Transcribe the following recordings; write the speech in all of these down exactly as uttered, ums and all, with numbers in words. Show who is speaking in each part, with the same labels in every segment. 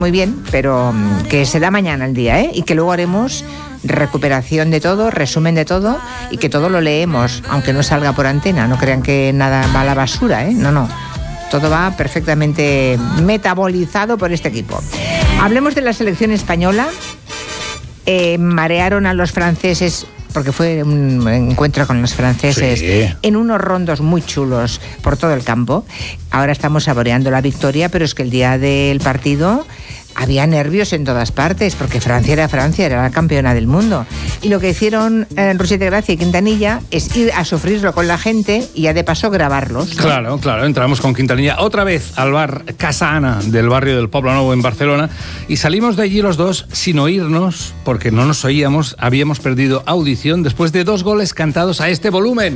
Speaker 1: Muy bien, pero que será mañana el día, ¿eh? Y que luego haremos recuperación de todo, resumen de todo y que todo lo leemos, aunque no salga por antena. No crean que nada va a la basura, ¿eh? No, no. Todo va perfectamente metabolizado por este equipo. Hablemos de la selección española. Eh, marearon a los franceses, porque fue un encuentro con los franceses, sí, en unos rondos muy chulos por todo el campo. Ahora estamos saboreando la victoria, pero es que el día del partido había nervios en todas partes, porque Francia era Francia, era la campeona del mundo. Y lo que hicieron eh, Ruiz de Gracia y Quintanilla es ir a sufrirlo con la gente y ya de paso grabarlos, ¿no?
Speaker 2: Claro, claro, entramos con Quintanilla otra vez al bar Casa Ana del barrio del Poblenou en Barcelona y salimos de allí los dos sin oírnos, porque no nos oíamos, habíamos perdido audición después de dos goles cantados a este volumen.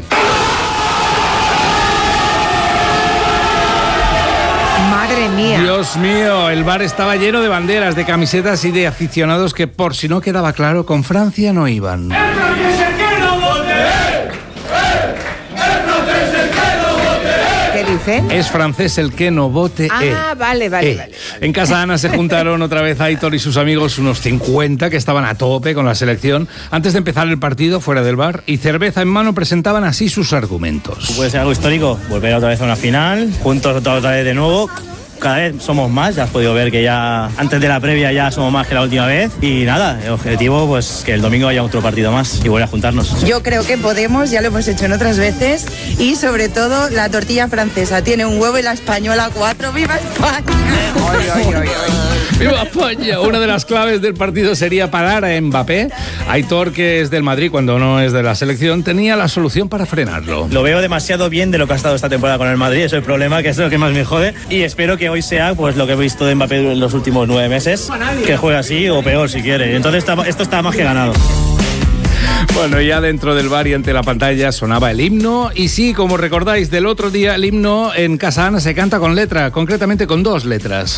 Speaker 1: Madre mía.
Speaker 2: Dios mío, el bar estaba lleno de banderas, de camisetas y de aficionados que, por si no quedaba claro, con Francia no iban. ¡El francés el que no vote! ¡El francés el que no vote!
Speaker 1: ¿Qué dicen?
Speaker 2: Es francés el que no vote.
Speaker 1: Ah,
Speaker 2: eh.
Speaker 1: vale, vale,
Speaker 2: eh.
Speaker 1: vale, vale.
Speaker 2: En Casa Ana se juntaron otra vez Aitor y sus amigos, unos cincuenta que estaban a tope con la selección. Antes de empezar el partido, fuera del bar, y cerveza en mano, presentaban así sus argumentos.
Speaker 3: Puede ser algo histórico, volver otra vez a una final, juntos otra vez de nuevo. Cada vez somos más, ya has podido ver que ya antes de la previa ya somos más que la última vez y nada, el objetivo pues que el domingo haya otro partido más y volver a juntarnos.
Speaker 4: Yo creo que podemos, ya lo hemos hecho en otras veces y sobre todo la tortilla francesa tiene un huevo y la española cuatro. ¡Viva España!
Speaker 1: Oy, oy, oy, oy.
Speaker 2: ¡Viva España! Una de las claves del partido sería parar a Mbappé. Aitor, que es del Madrid cuando no es de la selección, tenía la solución para frenarlo.
Speaker 3: Lo veo demasiado bien de lo que ha estado esta temporada con el Madrid, eso es el problema, que es lo que más me jode y espero que hoy sea pues lo que he visto de Mbappé en los últimos nueve meses, que juegue así o peor si quiere. Entonces esto está más que ganado.
Speaker 2: Bueno, ya dentro del bar y ante la pantalla sonaba el himno. Y sí, como recordáis del otro día, el himno en Casa Ana se canta con letra, concretamente con dos letras.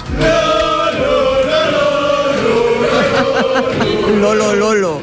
Speaker 1: Lolo, lolo.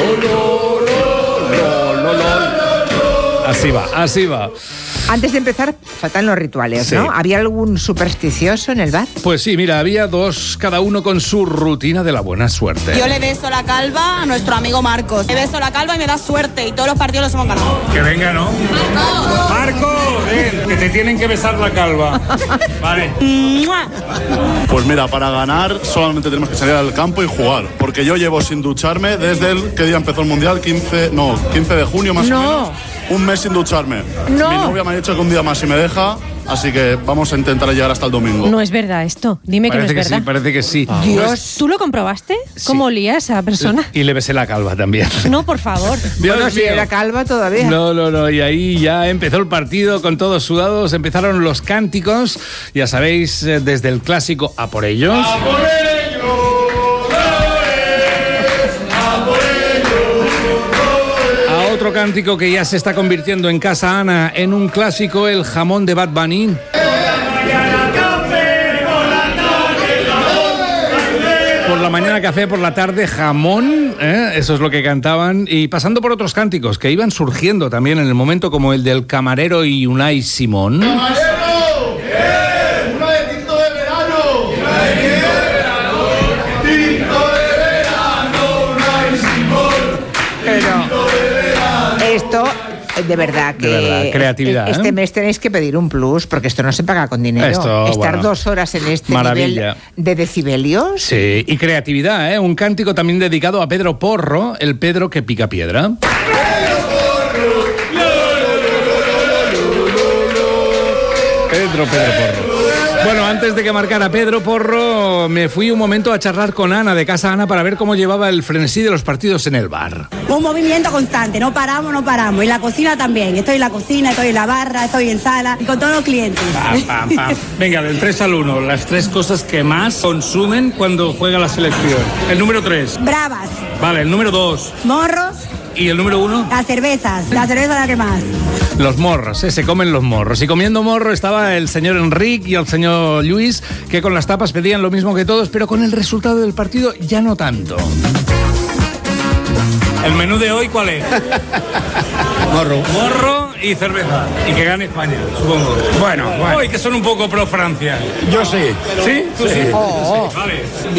Speaker 2: Así va, así va.
Speaker 1: Antes de empezar, faltan los rituales,
Speaker 2: Sí.
Speaker 1: ¿no? ¿Había algún supersticioso en el bar?
Speaker 2: Pues sí, mira, había dos, cada uno con su rutina de la buena suerte.
Speaker 5: Yo le beso la calva a nuestro amigo Marcos. Le beso la calva y me da suerte y todos los partidos los hemos ganado.
Speaker 2: Que venga, ¿no?
Speaker 5: ¡Marcos!
Speaker 2: ¡Marco! Ven, que te tienen que besar la calva. Vale.
Speaker 5: ¡Mua!
Speaker 6: Pues mira, para ganar solamente tenemos que salir al campo y jugar. Porque yo llevo sin ducharme desde el que día empezó el Mundial, quince, no, quince de junio más
Speaker 1: No.
Speaker 6: o menos. Un mes sin ducharme.
Speaker 1: No.
Speaker 6: Mi novia me ha dicho que un día más si me deja, así que vamos a intentar llegar hasta el domingo.
Speaker 7: No es verdad esto. Dime
Speaker 2: Parece
Speaker 7: que no
Speaker 2: que
Speaker 7: es verdad.
Speaker 2: sí, parece que sí.
Speaker 1: Dios.
Speaker 7: ¿Tú lo comprobaste?
Speaker 2: Sí.
Speaker 7: ¿Cómo olía esa persona?
Speaker 2: Y le besé la calva también.
Speaker 7: No, por favor.
Speaker 2: Dios
Speaker 1: Bueno, si
Speaker 2: mío.
Speaker 1: era calva todavía.
Speaker 2: No, no, no, y ahí ya empezó el partido con todos sudados, empezaron los cánticos, ya sabéis, eh, desde el clásico A por ellos. ¡A por ellos! ¡A por ellos! A otro cántico que ya se está convirtiendo en Casa Ana en un clásico, el jamón de Bad Bunny. Por la mañana café, por la tarde jamón, ¿eh? Eso es lo que cantaban, y pasando por otros cánticos que iban surgiendo también en el momento, como el del camarero y Unai Simón.
Speaker 6: ¡Camarero! ¡Bien! ¡Una de tinto de verano! ¡Una de tinto de verano! ¡Tinto de verano! ¡Unai Simón!
Speaker 1: Pero esto, de verdad que...
Speaker 2: De verdad, creatividad,
Speaker 1: Este
Speaker 2: ¿eh?
Speaker 1: mes tenéis que pedir un plus, porque esto no se paga con dinero.
Speaker 2: Esto,
Speaker 1: Estar
Speaker 2: bueno,
Speaker 1: dos horas en este
Speaker 2: maravilla.
Speaker 1: nivel de decibelios.
Speaker 2: Sí, y creatividad, ¿eh? Un cántico también dedicado a Pedro Porro, el Pedro que pica piedra. Pedro, Pedro Porro. Bueno, antes de que marcara Pedro Porro, me fui un momento a charlar con Ana de Casa Ana para ver cómo llevaba el frenesí de los partidos en el bar.
Speaker 4: Un movimiento constante, no paramos, no paramos. Y la cocina también. Estoy en la cocina, estoy en la barra, estoy en sala y con todos los clientes.
Speaker 2: Pam, pam, pam. Venga, del tres al uno, las tres cosas que más consumen cuando juega la selección. El número tres.
Speaker 4: Bravas,
Speaker 2: Vale, el número dos.
Speaker 4: morros,
Speaker 2: ¿Y el número uno?
Speaker 4: las cervezas. La cerveza es la que más.
Speaker 2: Los morros, ¿eh? Se comen los morros. Y comiendo morro estaba el señor Enrique y el señor Luis, que con las tapas pedían lo mismo que todos, pero con el resultado del partido ya no tanto. ¿El menú de hoy cuál es?
Speaker 3: Morro.
Speaker 2: Morro y cerveza. Y que gane España, supongo.
Speaker 8: Bueno, bueno.
Speaker 2: Hoy que son un poco pro Francia.
Speaker 8: Yo sí.
Speaker 2: ¿Sí? ¿Tú sí?
Speaker 8: Sí.
Speaker 2: Tú sí. Vale.